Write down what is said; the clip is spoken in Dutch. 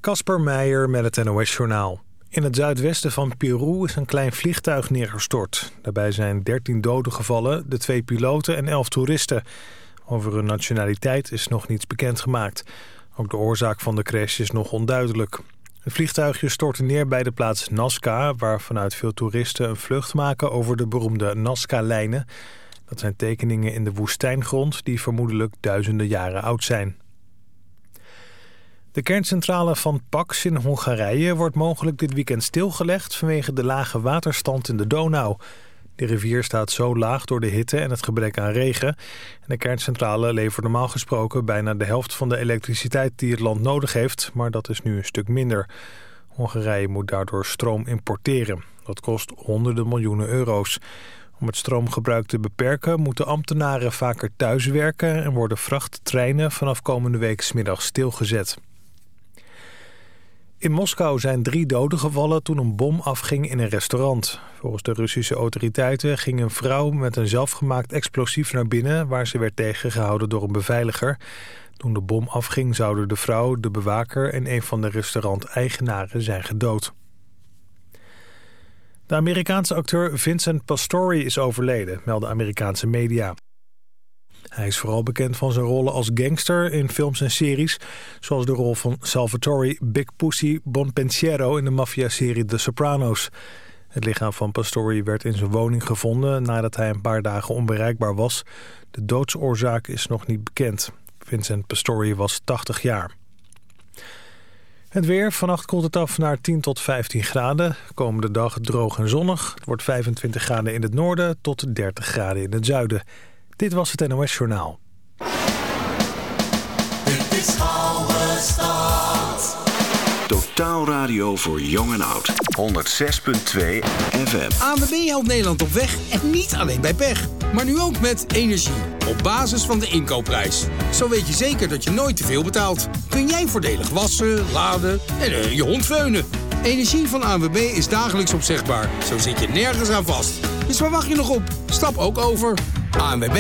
Kasper Meijer met het NOS-journaal. In het zuidwesten van Peru is een klein vliegtuig neergestort. Daarbij zijn 13 doden gevallen, de 2 piloten en 11 toeristen. Over hun nationaliteit is nog niets bekendgemaakt. Ook de oorzaak van de crash is nog onduidelijk. Het vliegtuigje stortte neer bij de plaats Nazca, waar vanuit veel toeristen een vlucht maken over de beroemde Nazca-lijnen. Dat zijn tekeningen in de woestijngrond die vermoedelijk duizenden jaren oud zijn. De kerncentrale van Paks in Hongarije wordt mogelijk dit weekend stilgelegd vanwege de lage waterstand in de Donau. De rivier staat zo laag door de hitte en het gebrek aan regen. En de kerncentrale levert normaal gesproken bijna de helft van de elektriciteit die het land nodig heeft, maar dat is nu een stuk minder. Hongarije moet daardoor stroom importeren. Dat kost honderden miljoenen euro's. Om het stroomgebruik te beperken moeten ambtenaren vaker thuiswerken en worden vrachttreinen vanaf komende week 's middags stilgezet. In Moskou zijn 3 doden gevallen toen een bom afging in een restaurant. Volgens de Russische autoriteiten ging een vrouw met een zelfgemaakt explosief naar binnen, waar ze werd tegengehouden door een beveiliger. Toen de bom afging zouden de vrouw, de bewaker en een van de restauranteigenaren zijn gedood. De Amerikaanse acteur Vincent Pastore is overleden, melden Amerikaanse media. Hij is vooral bekend van zijn rollen als gangster in films en series, zoals de rol van Salvatore Big Pussy Bonpensiero in de maffiaserie The Sopranos. Het lichaam van Pastore werd in zijn woning gevonden nadat hij een paar dagen onbereikbaar was. De doodsoorzaak is nog niet bekend. Vincent Pastore was 80 jaar. Het weer, vannacht koelt het af naar 10 tot 15 graden. Komende dag droog en zonnig. Het wordt 25 graden in het noorden tot 30 graden in het zuiden. Dit was het NOS Journaal. Dit is Oude Stad. Totaal radio voor jong en oud. 106.2 FM. ANWB helpt Nederland op weg en niet alleen bij pech. Maar nu ook met energie. Op basis van de inkoopprijs. Zo weet je zeker dat je nooit te veel betaalt. Kun jij voordelig wassen, laden en je hond veunen. Energie van ANWB is dagelijks opzegbaar. Zo zit je nergens aan vast. Dus waar wacht je nog op? Stap ook over. ANWB